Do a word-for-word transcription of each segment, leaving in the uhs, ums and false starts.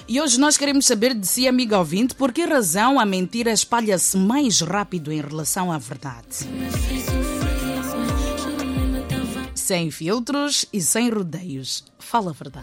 E hoje nós queremos saber de si, amigo ouvinte, por que razão a mentira espalha-se mais rápido em relação à verdade. Sem filtros e sem rodeios. Fala a verdade.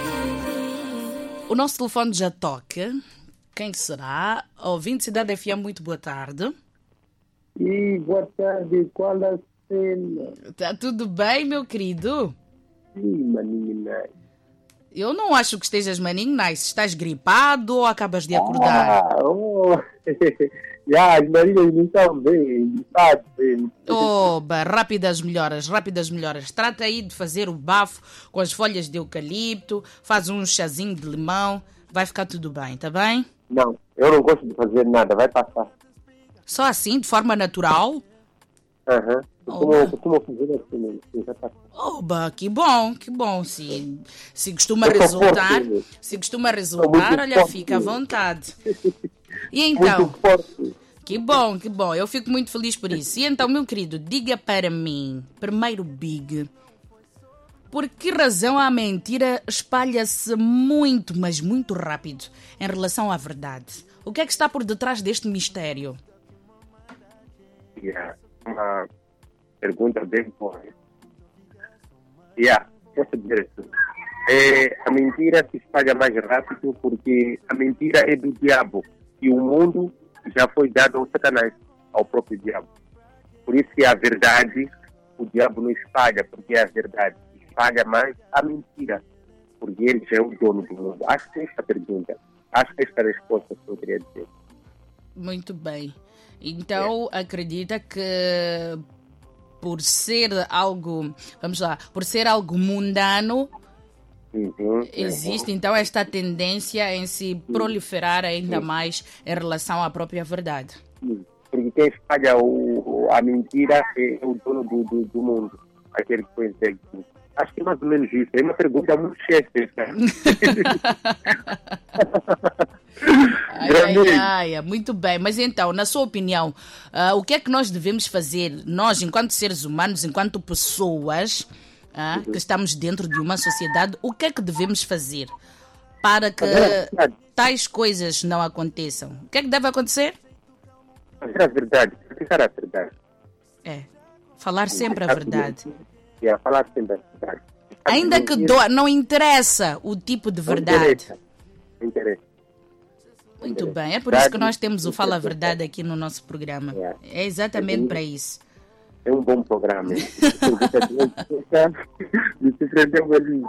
O nosso telefone já toca. Quem será? Ouvinte Cidade F M, muito boa tarde. E boa tarde, qual a cena? Tá tudo bem, meu querido? Sim, maninho nice. Eu não acho que estejas maninho nice. Estás gripado ou acabas de acordar? Ah, oh. Já, as maninhas não estão bem, sabe bem. Oba, rápidas melhoras, rápidas melhoras. Trata aí de fazer o bafo com as folhas de eucalipto, faz um chazinho de limão, vai ficar tudo bem, tá bem? Não, eu não gosto de fazer nada, vai passar. Só assim, de forma natural? Aham, uhum. Costumo fazer assim mesmo, já está. Oba, que bom, que bom. Se, se costuma resultar, forte, se costuma resultar, olha, forte, fica à vontade. E então? Que bom, que bom. Eu fico muito feliz por isso. E então, meu querido, diga para mim, primeiro Big, por que razão a mentira espalha-se muito, mas muito rápido em relação à verdade? O que é que está por detrás deste mistério? Yeah, uma pergunta bem boa. Yeah, posso dizer assim. É, a mentira se espalha mais rápido porque a mentira é do diabo e o mundo já foi dado ao Satanás, ao próprio diabo. Por isso que a verdade, o diabo não espalha, porque é a verdade. Espalha mais a mentira, porque ele já é o dono do mundo. Acho que esta pergunta, acho que esta resposta que eu queria dizer. Muito bem. Então, é. Acredita que por ser algo, vamos lá, por ser algo mundano, uhum, existe uhum. então esta tendência em se proliferar ainda Sim. mais em relação à própria verdade. Sim. Porque quem espalha o, a mentira é o dono do, do, do mundo, aquele que foi aqui. Acho que é mais ou menos isso. É uma pergunta muito cheia. Ai, ai, ai, muito bem. Mas então, na sua opinião, uh, o que é que nós devemos fazer, nós, enquanto seres humanos, enquanto pessoas uh, uhum. que estamos dentro de uma sociedade, o que é que devemos fazer para que tais coisas não aconteçam? O que é que deve acontecer? Fazer a verdade, praticar a verdade. É, falar sempre a verdade. É, falar sempre a verdade. Ainda que doa, não interessa o tipo de verdade. Não interessa. Não interessa. Muito bem, é por isso que nós temos o Fala a Verdade aqui no nosso programa. É exatamente para isso. É um bom programa. Me surpreendeu muito.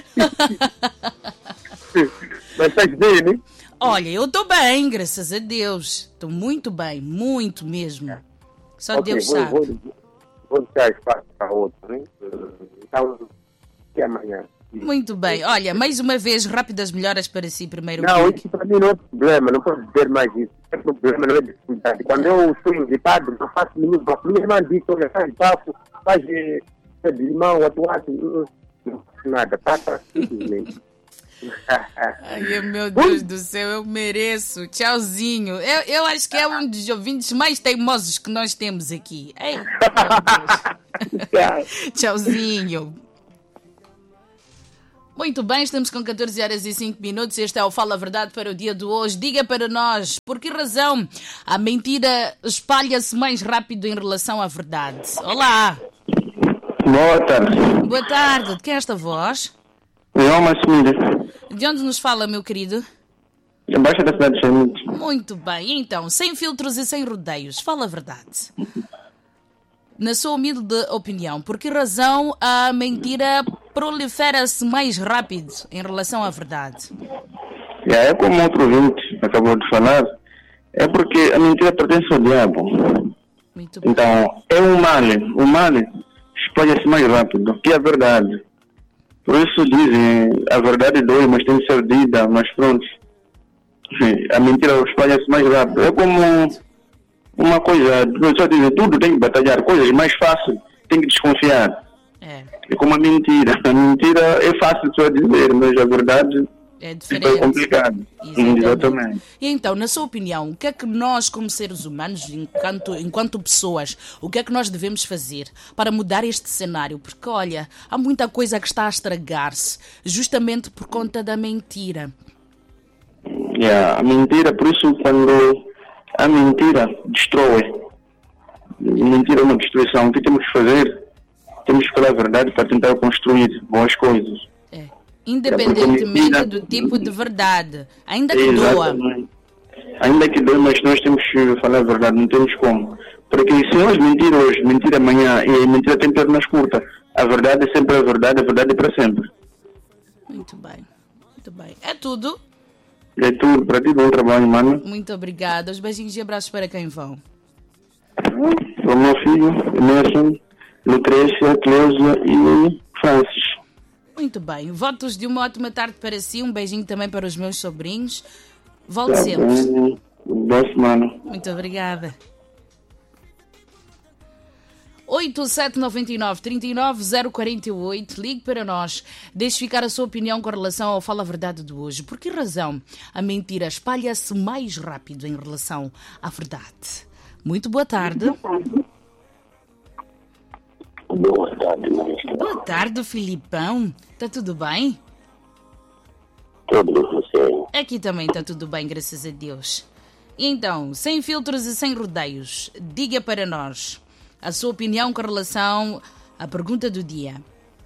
Mas estás bem, né? Olha, eu estou bem, graças a Deus. Estou muito bem, muito mesmo. Só okay, Deus vou, sabe. Vou, vou deixar espaço para outro, né? Então, até amanhã. Muito bem. Olha, mais uma vez, rápidas melhoras para si, primeiro. Não, isso para mim não é problema, não posso dizer mais isso. O problema não é dificuldade. Quando eu estou irritado, não faço nenhum papo. Minha irmã disse, olha, faz papo, faz de limão, atuado, não faço nada, passa simplesmente. Ai, meu Deus do céu, eu mereço. Tchauzinho. Eu, eu acho que é um dos ouvintes mais teimosos que nós temos aqui. Ei, meu Deus. Tchauzinho. Muito bem, estamos com catorze horas e cinco minutos. Este é o Fala a Verdade para o dia de hoje. Diga para nós, por que razão a mentira espalha-se mais rápido em relação à verdade? Olá. Boa tarde. Boa tarde. De quem é esta voz? João Massimilha. De onde nos fala, meu querido? Embaixo da cidade de Xanitos. Muito bem, então, sem filtros e sem rodeios, fala a verdade. Na sua humilde opinião, por que razão a mentira prolifera-se mais rápido em relação à verdade? É como outro ouvinte acabou de falar, é porque a mentira pertence ao diabo. Muito bem. Então, é o mal, o mal espalha-se mais rápido que a verdade. Por isso dizem, a verdade dói, mas tem que ser dita, mas pronto. A mentira espalha-se mais rápido. É como uma coisa, a pessoa diz, tudo tem que batalhar, coisas mais fáceis, tem que desconfiar. É. É como a mentira. A mentira é fácil só dizer, mas a verdade é diferente. É complicado. Exatamente. Exatamente. E então, na sua opinião, o que é que nós, como seres humanos, enquanto, enquanto pessoas, o que é que nós devemos fazer para mudar este cenário? Porque, olha, há muita coisa que está a estragar-se, justamente por conta da mentira. Yeah, a mentira, por isso quando a mentira destrói, mentira é uma destruição. O que temos que fazer? Temos que falar a verdade para tentar construir boas coisas. É. Independentemente mentira, do tipo de verdade, ainda que exatamente. doa. Ainda que doa, mas nós temos que falar a verdade, não temos como. Porque se nós mentir hoje, mentir amanhã, e a mentira tem pernas curtas, a verdade é sempre a verdade, a verdade é para sempre. Muito bem, muito bem. É tudo? É tudo, para ti bom trabalho, mano. Muito obrigada. Os beijinhos e abraços para quem vão? Para o meu filho, Emerson, Lucrécia, Cleusa e Francis. Muito bem. Votos de uma ótima tarde para si. Um beijinho também para os meus sobrinhos. Volte Tá sempre. bem. Boa semana. Muito obrigada. oito sete nove nove, três nove zero quatro oito. Ligue para nós. Deixe ficar a sua opinião com relação ao Fala a Verdade de hoje. Por que razão a mentira espalha-se mais rápido em relação à verdade? Muito boa tarde. Boa tarde, Marisca. Boa tarde, Filipão. Está tudo bem? Tudo bem, você? Aqui também está tudo bem, graças a Deus. E então, sem filtros e sem rodeios, diga para nós a sua opinião com relação à pergunta do dia.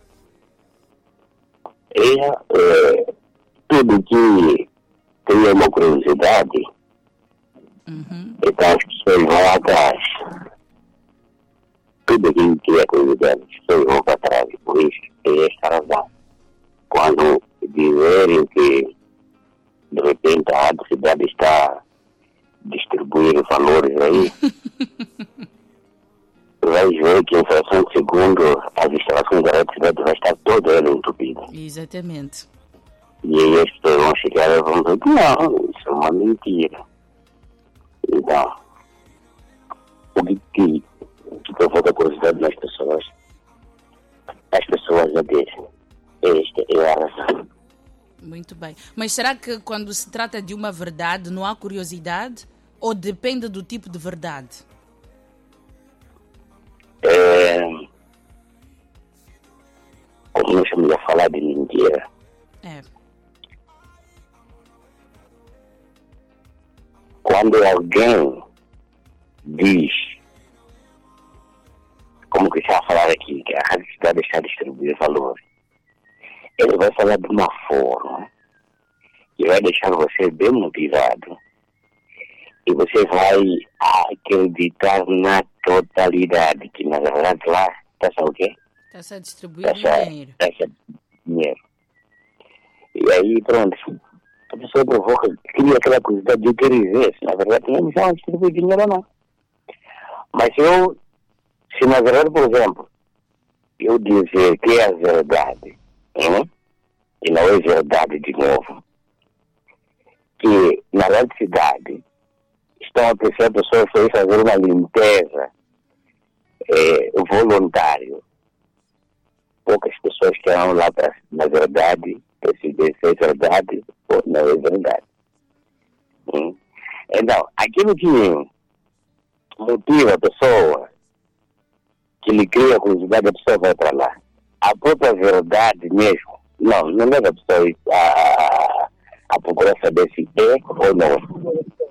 É, é tudo que tem uma curiosidade, Uhum. então as pessoas vão atrás. Tudo que cria curiosidade, as pessoas vão para trás. Por isso, é esta razão. Quando dizerem que, de repente, a cidade está a distribuir valores aí, vai ver que em fração de segundo as instalações da eletricidade vai estar toda ela entupida. Exatamente. E aí as pessoas vão chegar e vão dizer, não, isso é uma mentira. Então, o que, que, que provoca curiosidade nas pessoas, as pessoas já dizem, esta é a razão. Muito bem. Mas será que quando se trata de uma verdade não há curiosidade? Ou depende do tipo de verdade? É, como nós estamos a falar de mentira, É. quando alguém diz, como que está a falar aqui, que a radicidade está a distribuir valor, ele vai falar de uma forma que vai deixar você bem motivado e você vai acreditar na totalidade, que na verdade lá está o quê? Está-se a distribuir Está dinheiro. dinheiro. E aí pronto, a pessoa provoca, cria aquela curiosidade de querer ver se na verdade não vão distribuir dinheiro ou não. Mas eu, se na verdade, por exemplo, eu dizer que é a verdade, hein? E não é verdade de novo, que na eletricidade estão a precisar pessoas para ir fazer uma limpeza é, voluntário. Poucas pessoas que estão lá para, na verdade, decidir se é verdade ou não é verdade. Hum? Então, aquilo que motiva a pessoa, que lhe cria a curiosidade, a pessoa vai para lá. A própria verdade mesmo, não, não leva a pessoa a, a procurar saber se é ou não.